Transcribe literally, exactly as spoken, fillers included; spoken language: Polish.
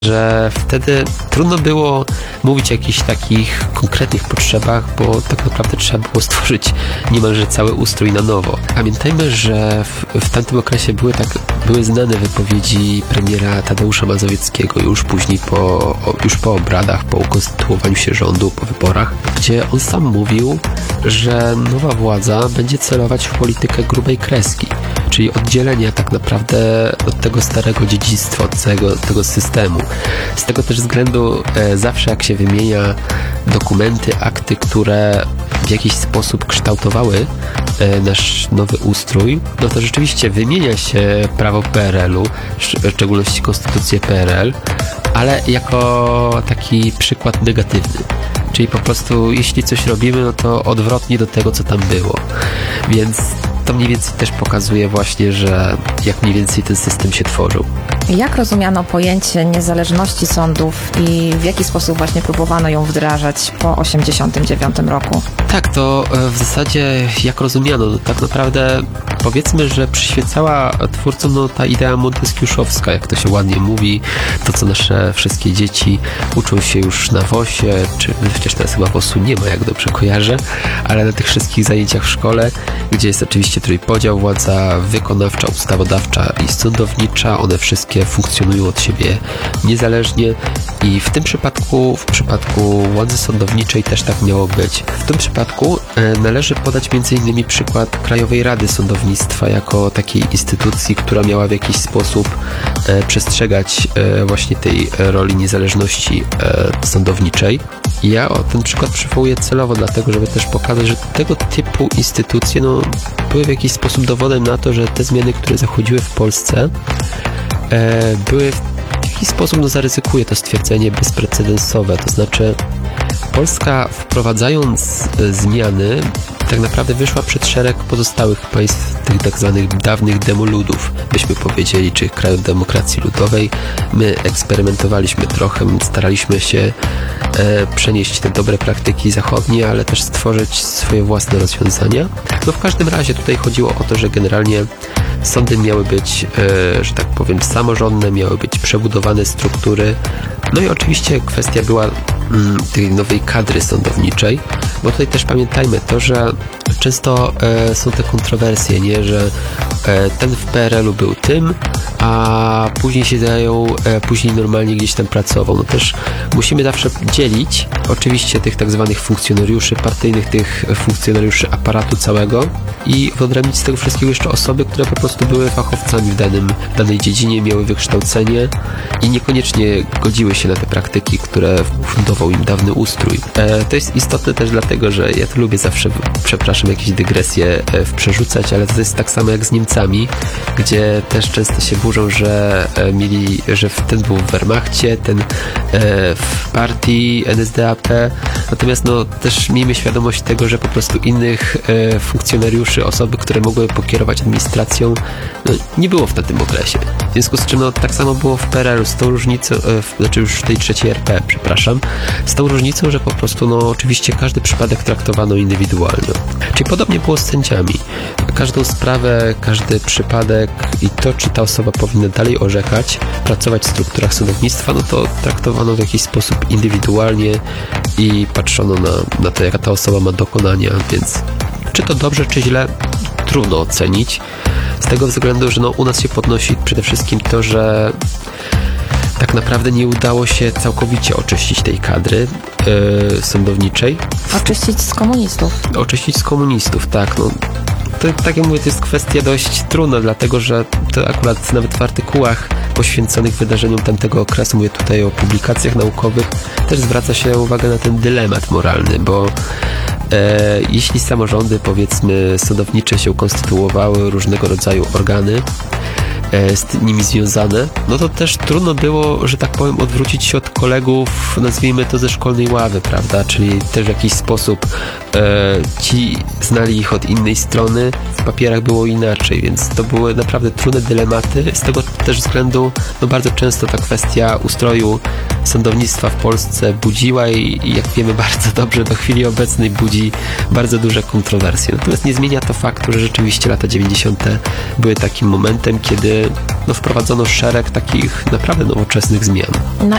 że wtedy trudno było mówić o jakichś takich konkretnych potrzebach, bo tak naprawdę trzeba było stworzyć niemalże cały ustrój na nowo. Pamiętajmy, że w, w tamtym okresie były, tak, były znane wypowiedzi premiera Tadeusza Mazowieckiego już później po, już po obradach, po ukonstytuowaniu się rządu, po wyborach, gdzie on sam mówił, że nowa władza będzie celować w politykę grubej kreski, czyli oddzielenia tak naprawdę od tego starego dziedzictwa, od tego, tego systemu. Z tego też względu e, zawsze jak się wymienia dokumenty, akty, które w jakiś sposób kształtowały e, nasz nowy ustrój, no to rzeczywiście wymienia się prawo P R L u, w szczególności konstytucję P R L, ale jako taki przykład negatywny. Czyli po prostu jeśli coś robimy, no to odwrotnie do tego, co tam było. Więc to mniej więcej też pokazuje właśnie, że jak mniej więcej ten system się tworzył. Jak rozumiano pojęcie niezależności sądów i w jaki sposób właśnie próbowano ją wdrażać po osiemdziesiątym dziewiątym roku? Tak, to w zasadzie jak rozumiano, no tak naprawdę powiedzmy, że przyświecała twórcom no, ta idea monteskiuszowska, jak to się ładnie mówi, to co nasze wszystkie dzieci uczą się już na wosie, czy chociaż teraz chyba wosu nie ma, jak dobrze kojarzę, ale na tych wszystkich zajęciach w szkole, gdzie jest oczywiście trójpodział, władza wykonawcza, ustawodawcza i sądownicza, one wszystkie funkcjonują od siebie niezależnie i w tym przypadku, w przypadku władzy sądowniczej też tak miało być. W tym przypadku e, należy podać między innymi przykład Krajowej Rady Sądownictwa jako takiej instytucji, która miała w jakiś sposób e, przestrzegać e, właśnie tej roli niezależności e, sądowniczej. Ja o ten przykład przywołuję celowo, dlatego żeby też pokazać, że tego typu instytucje no, były w jakiś sposób dowodem na to, że te zmiany, które zachodziły w Polsce, e, były w jakiś sposób, no zaryzykuję to stwierdzenie, bezprecedensowe. To znaczy Polska, wprowadzając e, zmiany, tak naprawdę wyszła przed szereg pozostałych państw, tych tak zwanych dawnych demoludów, byśmy powiedzieli, czy krajów demokracji ludowej. My eksperymentowaliśmy trochę, staraliśmy się e, przenieść te dobre praktyki zachodnie, ale też stworzyć swoje własne rozwiązania. No w każdym razie tutaj chodziło o to, że generalnie sądy miały być, e, że tak powiem, samorządne, miały być przebudowane struktury. No i oczywiście kwestia była mm, tej nowej kadry sądowniczej, bo tutaj też pamiętajmy to, że często e, są te kontrowersje, nie, że e, ten w P R L u był tym, a później się zajął, e, później normalnie gdzieś tam pracował. No też musimy zawsze dzielić oczywiście tych tak zwanych funkcjonariuszy partyjnych, tych funkcjonariuszy aparatu całego i wyodrębnić z tego wszystkiego jeszcze osoby, które po prostu były fachowcami w danym, w danej dziedzinie, miały wykształcenie i niekoniecznie godziły się na te praktyki, które fundował im dawny ustrój. E, to jest istotne też dlatego, że ja to lubię zawsze, przepraszam, jakieś dygresje e, przerzucać, ale to jest tak samo jak z Niemcami, gdzie też często się burzą, że e, mieli, że ten był w Wehrmachcie, ten e, w partii N S D A P, natomiast no też miejmy świadomość tego, że po prostu innych e, funkcjonariuszy, osoby, które mogły pokierować administracją, no, nie było w tamtym okresie. W związku z czym no, tak samo było w P R L u, z tą różnicą, e, w, znaczy już w tej trzeciej R P, przepraszam, z tą różnicą, że po prostu no oczywiście każdy przypadek traktowano indywidualnie. Czyli podobnie było z sędziami. Każdą sprawę, każdy przypadek i to, czy ta osoba powinna dalej orzekać, pracować w strukturach sądownictwa, no to traktowano w jakiś sposób indywidualnie i patrzono na, na to, jaka ta osoba ma dokonania, więc czy to dobrze, czy źle, trudno ocenić. Z tego względu, że no, u nas się podnosi przede wszystkim to, że tak naprawdę nie udało się całkowicie oczyścić tej kadry yy, sądowniczej. Oczyścić z komunistów. Oczyścić z komunistów, tak. No, to, tak jak mówię, to jest kwestia dość trudna, dlatego że to akurat nawet w artykułach poświęconych wydarzeniom tamtego okresu, mówię tutaj o publikacjach naukowych, też zwraca się uwagę na ten dylemat moralny, bo e, jeśli samorządy, powiedzmy, sądownicze się konstytuowały, różnego rodzaju organy, z nimi związane, no to też trudno było, że tak powiem, odwrócić się od kolegów, nazwijmy to ze szkolnej ławy, prawda, czyli też w jakiś sposób e, ci znali ich od innej strony, w papierach było inaczej, więc to były naprawdę trudne dylematy, z tego też względu, no bardzo często ta kwestia ustroju sądownictwa w Polsce budziła i, i jak wiemy bardzo dobrze, do chwili obecnej budzi bardzo duże kontrowersje. Natomiast nie zmienia to faktu, że rzeczywiście lata dziewięćdziesiąte były takim momentem, kiedy no, wprowadzono szereg takich naprawdę nowoczesnych zmian. Na